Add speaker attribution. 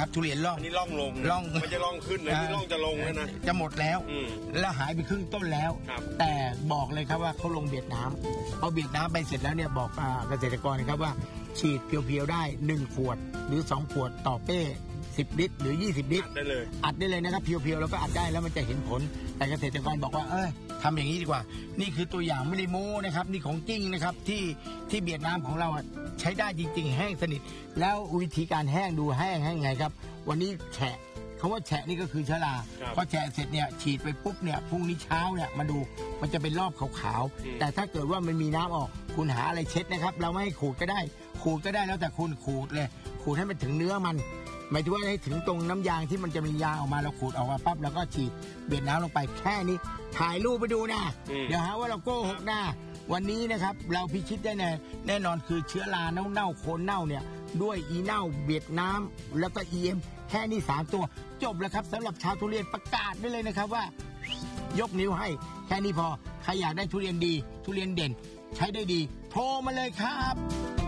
Speaker 1: ครับทุเรียนร่อง
Speaker 2: อันนี้ร่องลงไม่จะร่องขึ้นเลยนี่ร่องจะลงแล้วนะ
Speaker 1: จะหมดแล้วแล้วหายไปครึ่งต้นแล้วแต่บอกเลยครับว่าเขาลงเบียดน้ำเอาเบียดน้ำไปเสร็จแล้วเนี่ยบอกเกษตรกรนะครับว่าฉีดเพียวๆได้1ขวดหรือ2ขวดต่อเป้10 ลิตรหรือ20 ลิตรอัดได้เลยนะครับเพียวๆแล้วก็อัดได้แล้วมันจะเห็นผลแต่เกษตรกรบอกว่าทำอย่างนี้ดีกว่านี่คือตัวอย่างไม่ได้โม้นะครับนี่ของจริงนะครับที่เบียดน้ำของเราใช้ได้จริงๆแห้งสนิทแล้ววิธีการแห้งดูแห้งไงครับวันนี้แฉะคำว่าแฉะนี่ก็คือเชื้อราพอแฉะเสร็จเนี่ยฉีดไปปุ๊บเนี่ยพรุ่งนี้เช้าเนี่ยมาดูมันจะเป็นรอบขาวๆแต่ถ้าเกิดว่ามันมีน้ำออกคุณหาอะไรเช็ดนะครับเราไม่ให้ขูดก็ได้แล้วแต่คุณขูดเลยขูดให้มันถึงเนื้อมันหมายถึงว่าให้ถึงตรงน้ำยางที่มันจะมียางออกมาเราขูดออกมาปั๊บแล้วก็ฉีดเบียดน้ำลงไปแค่นี้ถ่ายรูปไปดูนะเดี๋ยวหาว่าเราโกหกนะวันนี้นะครับเราพิชิตได้แน่นอนคือเชื้อราเน่าโคนเน่าเนี่ยด้วยอีเน่าเบียดน้ำแล้วก็ EM แค่นี้3ตัวจบแล้วครับสำหรับชาวทุเรียนประกาศได้เลยนะครับว่ายกนิ้วให้แค่นี้พอใครอยากได้ทุเรียนดีทุเรียนเด่นใช้ได้ดีโทรมาเลยครับ